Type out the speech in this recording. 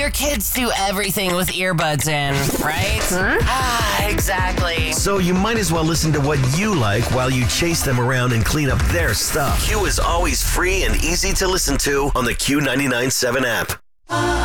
your kids do everything with earbuds in, right? Huh? Ah, exactly. So you might as well listen to what you like while you chase them around and clean up their stuff. Q is always free and easy to listen to on the Q99.7 app.